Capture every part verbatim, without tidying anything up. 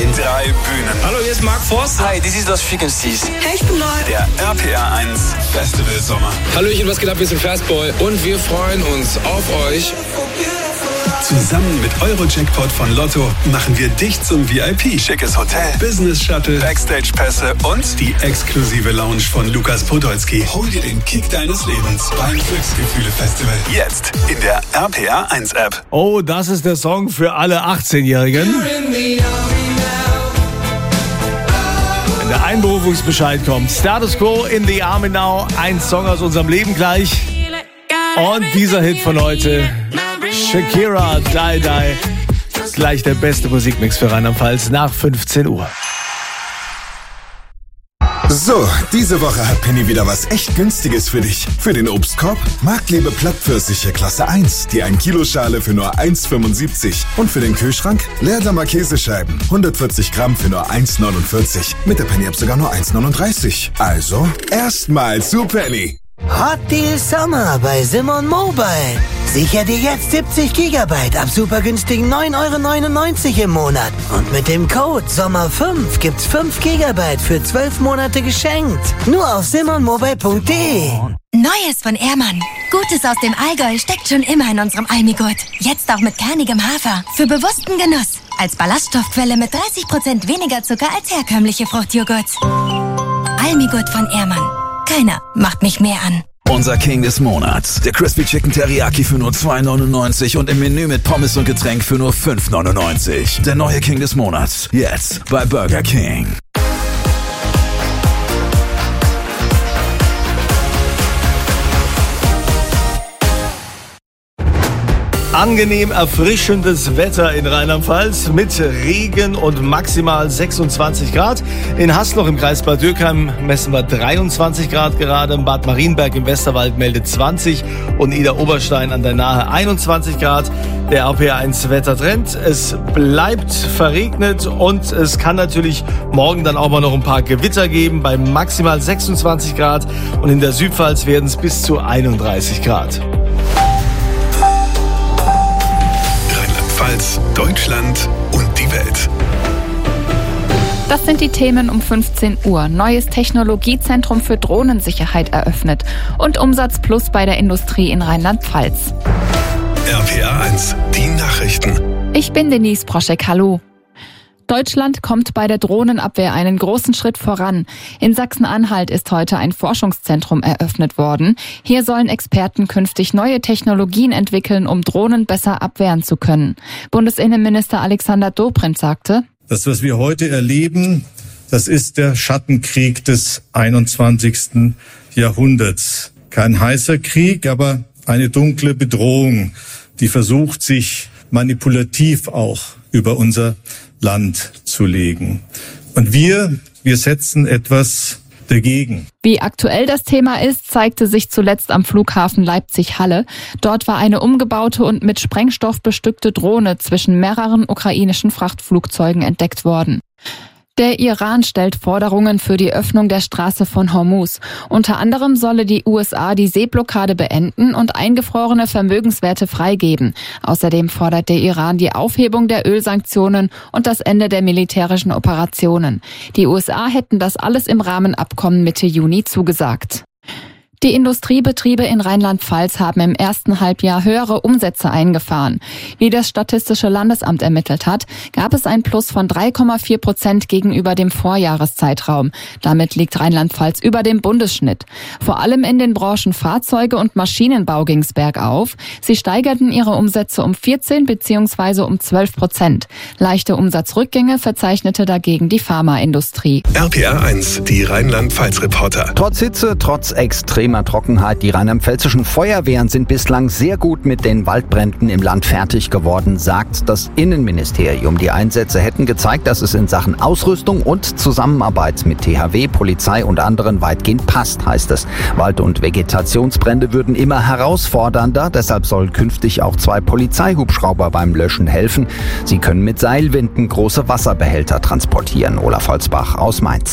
Drei Bühnen. Hallo, hier ist Mark Forster. Hi, this is Los Frequencies. Hey, ich bin Leute. Der R P R eins Festival Sommer. Hallöchen, was geht ab? Wir sind Fastboy und wir freuen uns auf euch. Zusammen mit Euro-Jackpot von Lotto machen wir dich zum V I P. Schickes Hotel, Business Shuttle, Backstage-Pässe und die exklusive Lounge von Lukas Podolski. Hol dir den Kick deines Lebens beim Glücksgefühle-Festival. Jetzt in der R P R eins App. Oh, das ist der Song für alle achtzehnjährigen. Wenn der Einberufungsbescheid kommt. Status Quo in the Army Now. Ein Song aus unserem Leben gleich. Und dieser Hit von heute. Shakira, Die Die. Gleich der beste Musikmix für Rheinland-Pfalz nach fünfzehn Uhr. So, diese Woche hat Penny wieder was echt Günstiges für dich. Für den Obstkorb Marktlebe Plattpfirsiche Klasse eins, die ein Kilo Schale für nur eins fünfundsiebzig. Und für den Kühlschrank Leerdammer Käsescheiben, hundertvierzig Gramm für nur eins neunundvierzig. Mit der Penny App sogar nur eins neununddreißig. Also, erstmal zu Penny. Hot Deal Sommer bei Simon Mobile. Sicher dir jetzt siebzig Gigabyte ab super günstigen neun Euro neunundneunzig im Monat. Und mit dem Code Sommer fünf gibt's fünf Gigabyte für zwölf Monate geschenkt. Nur auf simon mobile punkt de. Neues von Ehrmann. Gutes aus dem Allgäu steckt schon immer in unserem Almigurt. Jetzt auch mit kernigem Hafer. Für bewussten Genuss. Als Ballaststoffquelle mit dreißig Prozent weniger Zucker als herkömmliche Fruchtjoghurts. Almigurt von Ehrmann. Keiner macht mich mehr an. Unser King des Monats. Der Crispy Chicken Teriyaki für nur zwei neunundneunzig und im Menü mit Pommes und Getränk für nur fünf neunundneunzig. Der neue King des Monats. Jetzt bei Burger King. Angenehm erfrischendes Wetter in Rheinland-Pfalz mit Regen und maximal sechsundzwanzig Grad. In Hasloch im Kreis Bad Dürkheim messen wir dreiundzwanzig Grad gerade. Bad Marienberg im Westerwald meldet zwanzig und Idar-Oberstein an der Nahe einundzwanzig Grad. Der R P R eins Wettertrend. Es bleibt verregnet und es kann natürlich morgen dann auch mal noch ein paar Gewitter geben bei maximal sechsundzwanzig Grad und in der Südpfalz werden es bis zu einunddreißig Grad. Deutschland und die Welt. Das sind die Themen um fünfzehn Uhr. Neues Technologiezentrum für Drohnensicherheit eröffnet und Umsatz plus bei der Industrie in Rheinland-Pfalz. R P R eins, die Nachrichten. Ich bin Denise Proschek, hallo. Deutschland kommt bei der Drohnenabwehr einen großen Schritt voran. In Sachsen-Anhalt ist heute ein Forschungszentrum eröffnet worden. Hier sollen Experten künftig neue Technologien entwickeln, um Drohnen besser abwehren zu können. Bundesinnenminister Alexander Dobrindt sagte: Das, was wir heute erleben, das ist der Schattenkrieg des einundzwanzigsten Jahrhunderts. Kein heißer Krieg, aber eine dunkle Bedrohung, die versucht, sich manipulativ auch über unser Land zu legen. Und wir, wir setzen etwas dagegen. Wie aktuell das Thema ist, zeigte sich zuletzt am Flughafen Leipzig-Halle. Dort war eine umgebaute und mit Sprengstoff bestückte Drohne zwischen mehreren ukrainischen Frachtflugzeugen entdeckt worden. Der Iran stellt Forderungen für die Öffnung der Straße von Hormuz. Unter anderem solle die U S A die Seeblockade beenden und eingefrorene Vermögenswerte freigeben. Außerdem fordert der Iran die Aufhebung der Ölsanktionen und das Ende der militärischen Operationen. Die U S A hätten das alles im Rahmenabkommen Mitte Juni zugesagt. Die Industriebetriebe in Rheinland-Pfalz haben im ersten Halbjahr höhere Umsätze eingefahren. Wie das Statistische Landesamt ermittelt hat, gab es ein Plus von drei Komma vier Prozent gegenüber dem Vorjahreszeitraum. Damit liegt Rheinland-Pfalz über dem Bundesschnitt. Vor allem in den Branchen Fahrzeuge und Maschinenbau ging's bergauf. Sie steigerten ihre Umsätze um vierzehn bzw. um zwölf Prozent. Leichte Umsatzrückgänge verzeichnete dagegen die Pharmaindustrie. R P R eins, die Rheinland-Pfalz-Reporter. Trotz Hitze, trotz extremer Trockenheit, die rheinland-pfälzischen Feuerwehren sind bislang sehr gut mit den Waldbränden im Land fertig geworden, sagt das Innenministerium. Die Einsätze hätten gezeigt, dass es in Sachen Ausrüstung und Zusammenarbeit mit T H W, Polizei und anderen weitgehend passt, heißt es. Wald- und Vegetationsbrände würden immer herausfordernder, deshalb sollen künftig auch zwei Polizeihubschrauber beim Löschen helfen. Sie können mit Seilwinden große Wasserbehälter transportieren. Olaf Holzbach aus Mainz.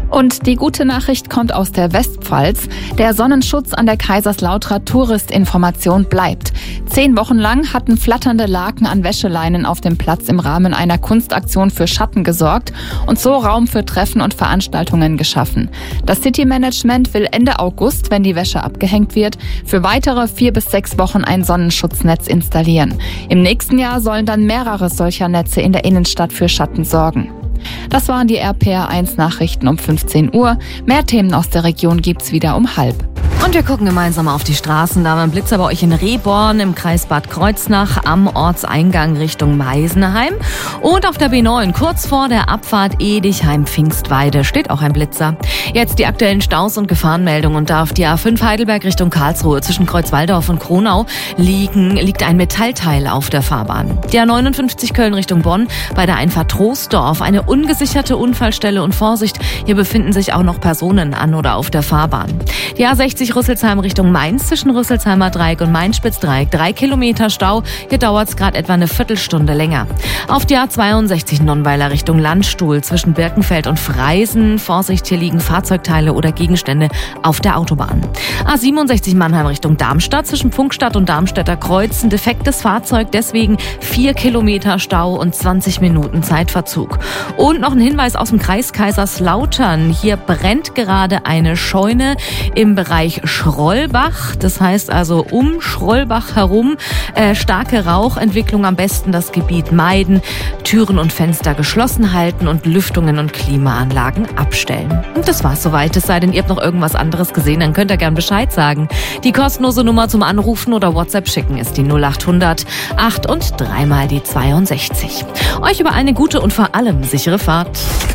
Und die gute Nachricht kommt aus der Westpfalz. Der Sonnenschutz an der Kaiserslauterer Touristinformation bleibt. Zehn Wochen lang hatten flatternde Laken an Wäscheleinen auf dem Platz im Rahmen einer Kunstaktion für Schatten gesorgt und so Raum für Treffen und Veranstaltungen geschaffen. Das City-Management will Ende August, wenn die Wäsche abgehängt wird, für weitere vier bis sechs Wochen ein Sonnenschutznetz installieren. Im nächsten Jahr sollen dann mehrere solcher Netze in der Innenstadt für Schatten sorgen. Das waren die R P R eins Nachrichten um fünfzehn Uhr. Mehr Themen aus der Region gibt's wieder um halb. Und wir gucken gemeinsam auf die Straßen. Da war ein Blitzer bei euch in Rehborn im Kreis Bad Kreuznach am Ortseingang Richtung Meisenheim. Und auf der B neun kurz vor der Abfahrt Edichheim-Pfingstweide steht auch ein Blitzer. Jetzt die aktuellen Staus und Gefahrenmeldungen. Und da auf die A fünf Heidelberg Richtung Karlsruhe zwischen Kreuzwaldorf und Kronau liegen, liegt ein Metallteil auf der Fahrbahn. Die A neunundfünfzig Köln Richtung Bonn bei der Einfahrt Troisdorf eine ungesicherte Unfallstelle und Vorsicht, hier befinden sich auch noch Personen an oder auf der Fahrbahn. Die A sechzig Rüsselsheim Richtung Mainz zwischen Rüsselsheimer Dreieck und Mainz-Spitzdreieck. Drei Kilometer Stau. Hier dauert es gerade etwa eine Viertelstunde länger. Auf die A zweiundsechzig Nonnweiler Richtung Landstuhl zwischen Birkenfeld und Freisen. Vorsicht, hier liegen Fahrzeugteile oder Gegenstände auf der Autobahn. A siebenundsechzig Mannheim Richtung Darmstadt zwischen Pfungstadt und Darmstädter Kreuz. Ein defektes Fahrzeug, deswegen vier Kilometer Stau und zwanzig Minuten Zeitverzug. Und noch ein Hinweis aus dem Kreis Kaiserslautern. Hier brennt gerade eine Scheune im Bereich Schrollbach. Das heißt also um Schrollbach herum äh, starke Rauchentwicklung, am besten das Gebiet meiden, Türen und Fenster geschlossen halten und Lüftungen und Klimaanlagen abstellen. Und das war's soweit. Es sei denn, ihr habt noch irgendwas anderes gesehen, dann könnt ihr gern Bescheid sagen. Die kostenlose Nummer zum Anrufen oder WhatsApp schicken ist die null achthundert acht und dreimal die zweiundsechzig. Euch über eine gute und vor allem sichere Fahrt.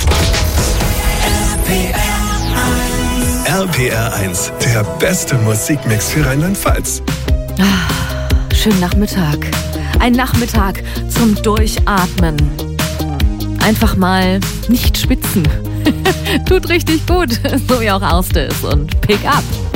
R P R eins, der beste Musikmix für Rheinland-Pfalz. Ah, schönen Nachmittag. Ein Nachmittag zum Durchatmen. Einfach mal nicht spitzen. Tut richtig gut, so wie auch Auste ist und Pick up.